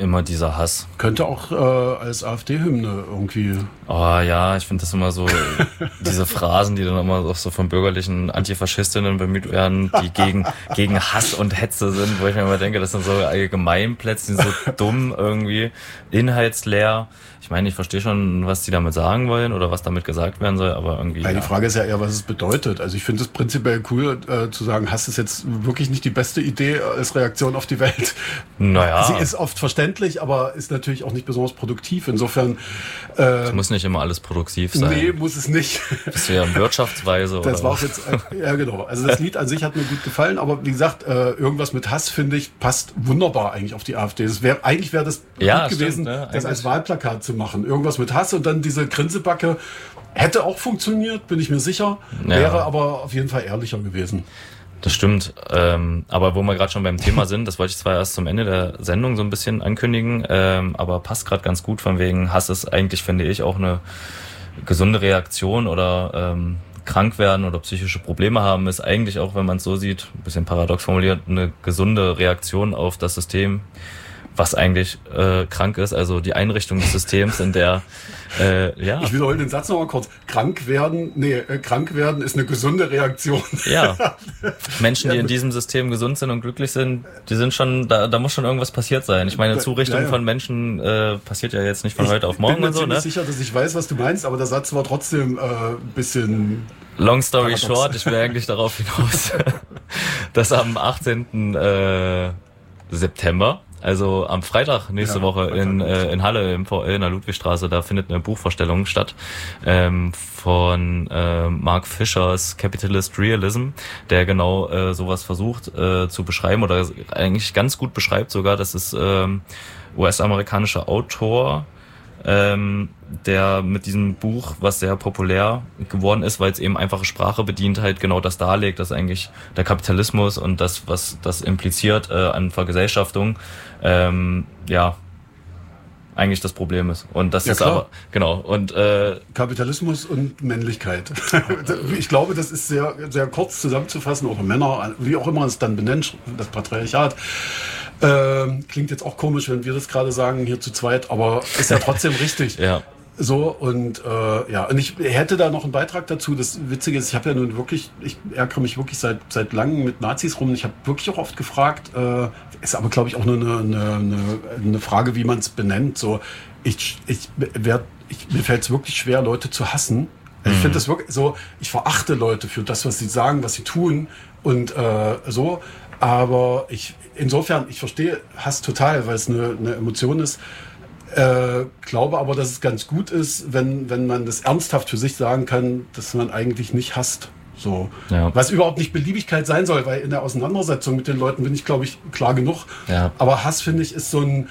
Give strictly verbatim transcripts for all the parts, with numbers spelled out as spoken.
immer dieser Hass. Könnte auch äh, als AfD-Hymne irgendwie. Oh ja, ich finde das immer so, diese Phrasen, die dann immer auch so von bürgerlichen Antifaschistinnen bemüht werden, die gegen gegen Hass und Hetze sind, wo ich mir immer denke, das sind so Allgemeinplätze, die sind so dumm irgendwie, inhaltsleer. Ich meine, ich verstehe schon, was die damit sagen wollen oder was damit gesagt werden soll, aber irgendwie... Ja, ja. Die Frage ist ja eher, was es bedeutet. Also ich finde es prinzipiell cool, äh, zu sagen, Hass ist jetzt wirklich nicht die beste Idee als Reaktion auf die Welt. Naja. Sie ist oft verständlich, aber ist natürlich auch nicht besonders produktiv. Insofern... Äh, es muss nicht immer alles produktiv sein. Nee, muss es nicht. Das wäre ja Wirtschaftsweise. Das oder war jetzt... Äh, ja, genau. Also das Lied an sich hat mir gut gefallen, aber wie gesagt, äh, irgendwas mit Hass, finde ich, passt wunderbar eigentlich auf die AfD. Das wär, eigentlich wäre das ja, gut gewesen, stimmt, ne? das als Wahlplakat zu machen. Irgendwas mit Hass und dann diese Grinsebacke hätte auch funktioniert, bin ich mir sicher, ja. Wäre aber auf jeden Fall ehrlicher gewesen. Das stimmt, ähm, aber wo wir gerade schon beim Thema sind, das wollte ich zwar erst zum Ende der Sendung so ein bisschen ankündigen, ähm, aber passt gerade ganz gut, von wegen Hass ist eigentlich, finde ich, auch eine gesunde Reaktion oder ähm, krank werden oder psychische Probleme haben, ist eigentlich auch, wenn man es so sieht, ein bisschen paradox formuliert, eine gesunde Reaktion auf das System, was eigentlich äh, krank ist, also die Einrichtung des Systems, in der äh, ja. Ich wiederhole den Satz noch mal kurz. Krank werden, nee, äh, krank werden ist eine gesunde Reaktion. Ja. Menschen, die in diesem System gesund sind und glücklich sind, die sind schon, da, da muss schon irgendwas passiert sein. Ich meine, Zurichtung ja, ja. von Menschen äh, passiert ja jetzt nicht von ich heute auf morgen und so, ne? Ich bin mir sicher, dass ich weiß, was du meinst, aber der Satz war trotzdem ein äh, bisschen... Long story paradox. Short, ich will eigentlich darauf hinaus, dass am achtzehnten Äh, September, also am Freitag nächste ja, Woche in, äh, in Halle im V L in der Ludwigstraße, da findet eine Buchvorstellung statt ähm, von äh, Mark Fischers Capitalist Realism, der genau äh, sowas versucht äh, zu beschreiben oder eigentlich ganz gut beschreibt sogar. Das ist ähm, U S-amerikanischer Autor, ähm, der mit diesem Buch, was sehr populär geworden ist, weil es eben einfache Sprache bedient, halt genau das darlegt, dass eigentlich der Kapitalismus und das, was das impliziert äh, an Vergesellschaftung, ähm, ja, eigentlich das Problem ist. Und das ja, ist klar. aber, genau, und, äh, Kapitalismus und Männlichkeit. Ich glaube, das ist sehr, sehr kurz zusammenzufassen, oder Männer, wie auch immer es dann benennt, das Patriarchat. Ähm, klingt jetzt auch komisch, wenn wir das gerade sagen, hier zu zweit, aber ist ja trotzdem richtig. Ja. So, und äh, ja, und ich hätte da noch einen Beitrag dazu. Das Witzige ist, ich habe ja nun wirklich, ich ärgere mich wirklich seit seit langem mit Nazis rum. Ich habe wirklich auch oft gefragt, äh, ist aber, glaube ich, auch nur eine, eine, eine, eine Frage, wie man es benennt. So, ich, ich, werd, ich mir fällt es wirklich schwer, Leute zu hassen. Ich finde das wirklich so, ich verachte Leute für das, was sie sagen, was sie tun und äh, so. Aber ich, insofern, ich verstehe Hass total, weil es eine, eine Emotion ist. Äh, glaube aber, dass es ganz gut ist, wenn, wenn man das ernsthaft für sich sagen kann, dass man eigentlich nicht hasst. So. Ja. Was überhaupt nicht Beliebigkeit sein soll, weil in der Auseinandersetzung mit den Leuten bin ich, glaube ich, klar genug. Ja. Aber Hass, finde ich, ist so ein,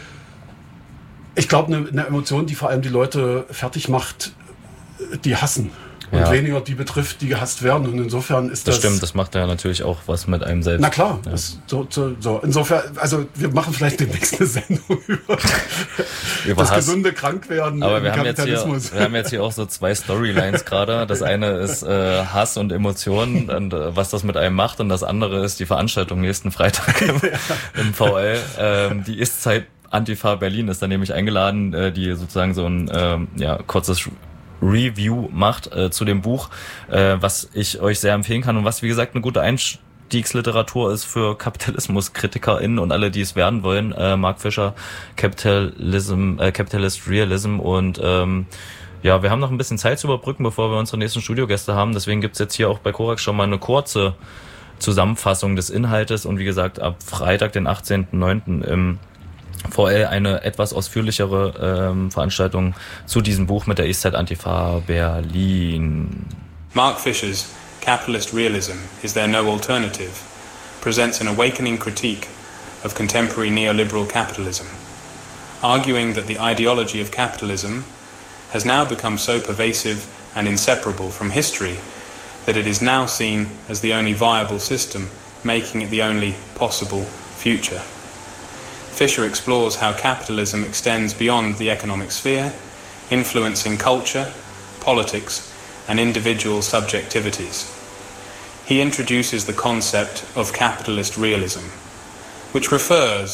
ich glaube, eine, eine Emotion, die vor allem die Leute fertig macht, die hassen. Und ja. weniger die betrifft, die gehasst werden. Und insofern ist das... Das stimmt, das macht ja natürlich auch was mit einem selbst. Na klar. Ja. Das, so, so, so. Insofern, also wir machen vielleicht demnächst eine Sendung über, über das Hass. Gesunde Krankwerden Aber wir haben, jetzt hier, wir haben jetzt hier auch so zwei Storylines gerade. Das eine ist äh, Hass und Emotionen und äh, was das mit einem macht. Und das andere ist die Veranstaltung nächsten Freitag im, ja. im V L. Ähm, die Ist-Zeit Antifa Berlin ist da nämlich eingeladen, äh, die sozusagen so ein ähm, ja, kurzes Review macht äh, zu dem Buch, äh, was ich euch sehr empfehlen kann und was, wie gesagt, eine gute Einstiegsliteratur ist für KapitalismuskritikerInnen und alle, die es werden wollen. Äh, Mark Fisher, Capitalism, äh, Capitalist Realism und ähm, ja, wir haben noch ein bisschen Zeit zu überbrücken, bevor wir unsere nächsten Studiogäste haben. Deswegen gibt's jetzt hier auch bei Korax schon mal eine kurze Zusammenfassung des Inhaltes und wie gesagt, ab Freitag, den achtzehnten neunten im V L eine etwas ausführlichere ähm, Veranstaltung zu diesem Buch mit der Eastside Antifa Berlin. Mark Fisher's Capitalist Realism, Is There No Alternative? Presents an awakening critique of contemporary neoliberal capitalism, arguing that the ideology of capitalism has now become so pervasive and inseparable from history that it is now seen as the only viable system, making it the only possible future. Fisher explores how capitalism extends beyond the economic sphere, influencing culture, politics, and individual subjectivities. He introduces the concept of capitalist realism, which refers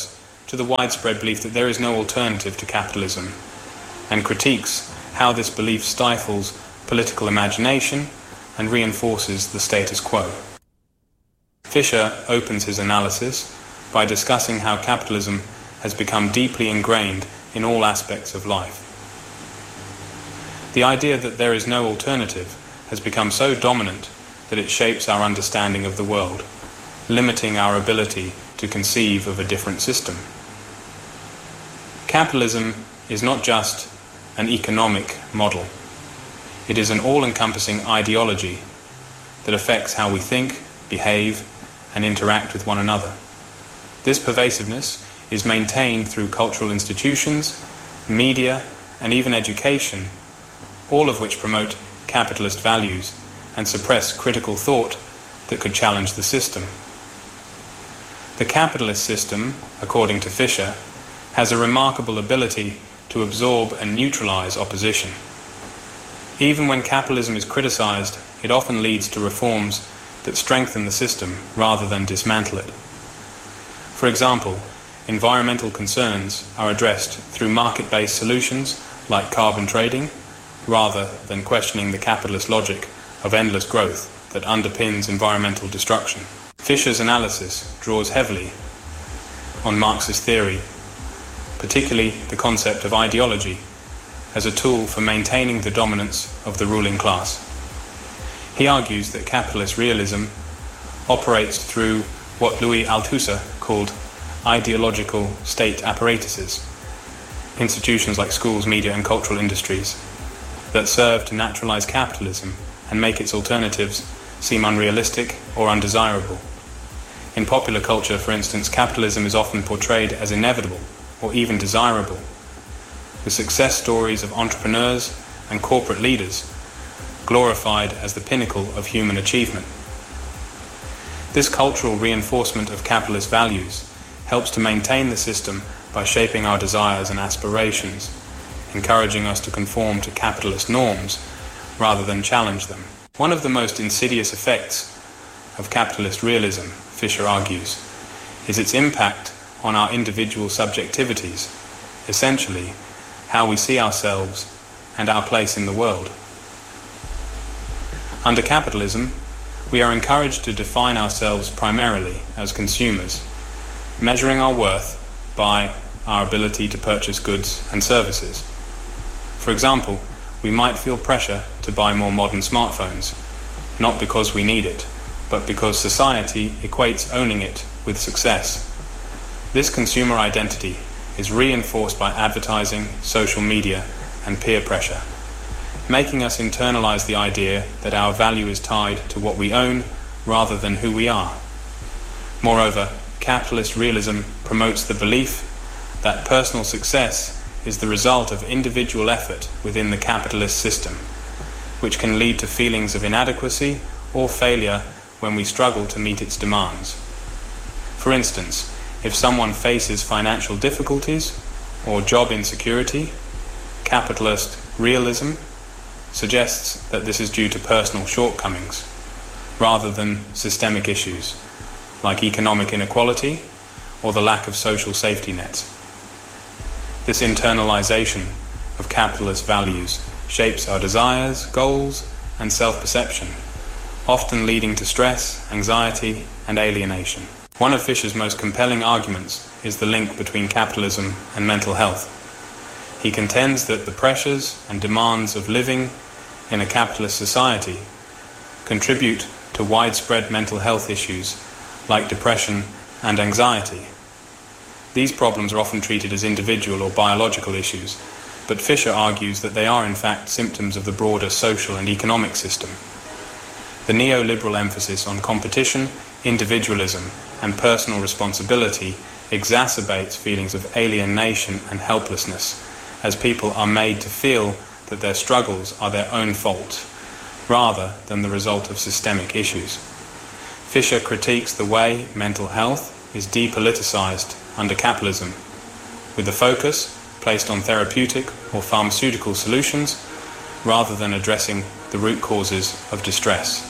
to the widespread belief that there is no alternative to capitalism, and critiques how this belief stifles political imagination and reinforces the status quo. Fisher opens his analysis by discussing how capitalism has become deeply ingrained in all aspects of life. The idea that there is no alternative has become so dominant that it shapes our understanding of the world, limiting our ability to conceive of a different system. Capitalism is not just an economic model. It is an all-encompassing ideology that affects how we think, behave, and interact with one another. This pervasiveness is maintained through cultural institutions, media, and even education, all of which promote capitalist values and suppress critical thought that could challenge the system. The capitalist system, according to Fisher, has a remarkable ability to absorb and neutralize opposition. Even when capitalism is criticized, it often leads to reforms that strengthen the system rather than dismantle it. For example, environmental concerns are addressed through market-based solutions like carbon trading, rather than questioning the capitalist logic of endless growth that underpins environmental destruction. Fisher's analysis draws heavily on Marxist theory, particularly the concept of ideology, as a tool for maintaining the dominance of the ruling class. He argues that capitalist realism operates through what Louis Althusser called ideological state apparatuses, institutions like schools, media, and cultural industries, that serve to naturalize capitalism and make its alternatives seem unrealistic or undesirable. In popular culture, for instance, capitalism is often portrayed as inevitable or even desirable, with success stories of entrepreneurs and corporate leaders glorified as the pinnacle of human achievement. This cultural reinforcement of capitalist values helps to maintain the system by shaping our desires and aspirations, encouraging us to conform to capitalist norms rather than challenge them. One of the most insidious effects of capitalist realism, Fisher argues, is its impact on our individual subjectivities, essentially how we see ourselves and our place in the world. Under capitalism, we are encouraged to define ourselves primarily as consumers, measuring our worth by our ability to purchase goods and services. For example, we might feel pressure to buy more modern smartphones, not because we need it, but because society equates owning it with success. This consumer identity is reinforced by advertising, social media, and peer pressure, making us internalize the idea that our value is tied to what we own rather than who we are. Moreover, capitalist realism promotes the belief that personal success is the result of individual effort within the capitalist system, which can lead to feelings of inadequacy or failure when we struggle to meet its demands. For instance, if someone faces financial difficulties or job insecurity, capitalist realism suggests that this is due to personal shortcomings rather than systemic issues like economic inequality or the lack of social safety nets. This internalization of capitalist values shapes our desires, goals, and self-perception, often leading to stress, anxiety, and alienation. One of Fisher's most compelling arguments is the link between capitalism and mental health. He contends that the pressures and demands of living in a capitalist society contribute to widespread mental health issues like depression and anxiety. These problems are often treated as individual or biological issues, but Fisher argues that they are in fact symptoms of the broader social and economic system. The neoliberal emphasis on competition, individualism, and personal responsibility exacerbates feelings of alienation and helplessness, as people are made to feel that their struggles are their own fault, rather than the result of systemic issues. Fisher critiques the way mental health is depoliticized under capitalism, with the focus placed on therapeutic or pharmaceutical solutions rather than addressing the root causes of distress.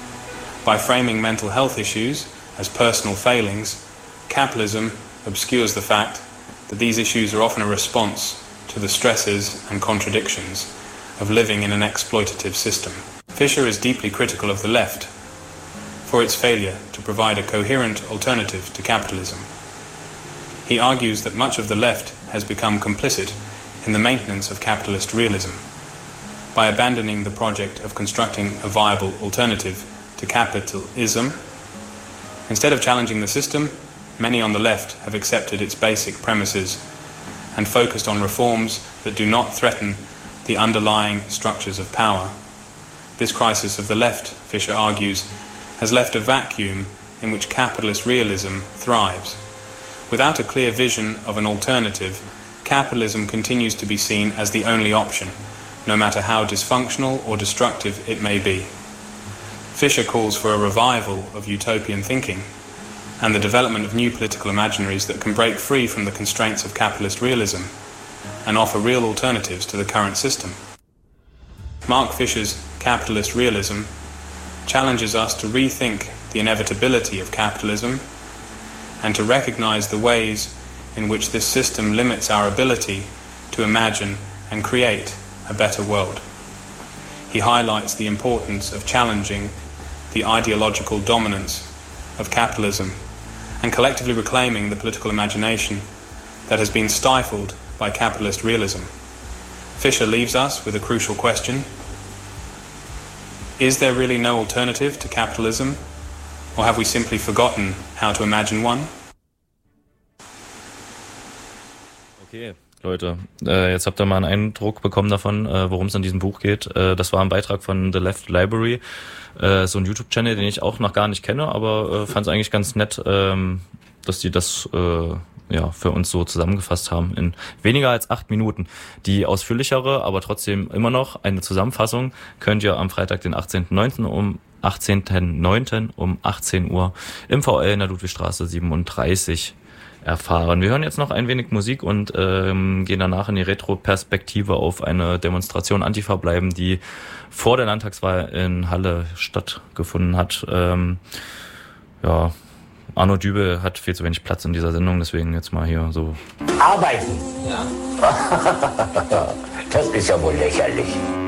By framing mental health issues as personal failings, capitalism obscures the fact that these issues are often a response to the stresses and contradictions of living in an exploitative system. Fisher is deeply critical of the left for its failure to provide a coherent alternative to capitalism. He argues that much of the left has become complicit in the maintenance of capitalist realism by abandoning the project of constructing a viable alternative to capitalism. Instead of challenging the system, many on the left have accepted its basic premises and focused on reforms that do not threaten the underlying structures of power. This crisis of the left, Fisher argues, has left a vacuum in which capitalist realism thrives. Without a clear vision of an alternative, capitalism continues to be seen as the only option, no matter how dysfunctional or destructive it may be. Fisher calls for a revival of utopian thinking and the development of new political imaginaries that can break free from the constraints of capitalist realism and offer real alternatives to the current system. Mark Fisher's capitalist realism challenges us to rethink the inevitability of capitalism and to recognize the ways in which this system limits our ability to imagine and create a better world. He highlights the importance of challenging the ideological dominance of capitalism and collectively reclaiming the political imagination that has been stifled by capitalist realism. Fisher leaves us with a crucial question. Is there really no alternative to capitalism, or have we simply forgotten how to imagine one? Okay, Leute, äh, jetzt habt ihr mal einen Eindruck bekommen davon, äh, worum es in diesem Buch geht. Äh, das war ein Beitrag von The Left Library, äh, so ein YouTube-Channel, den ich auch noch gar nicht kenne, aber äh, fand es eigentlich ganz nett, ähm, dass die das äh, ja für uns so zusammengefasst haben in weniger als acht Minuten. Die ausführlichere, aber trotzdem immer noch eine Zusammenfassung könnt ihr am Freitag, den achtzehnten neunten um achtzehnten neunten um achtzehn Uhr im V L in der Ludwigstraße siebenunddreißig erfahren. Wir hören jetzt noch ein wenig Musik und ähm, gehen danach in die Retroperspektive auf eine Demonstration Antifa bleiben, die vor der Landtagswahl in Halle stattgefunden hat. Ähm, ja, Arno Dübel hat viel zu wenig Platz in dieser Sendung, deswegen jetzt mal hier so. Arbeiten? Ja. Das ist ja wohl lächerlich.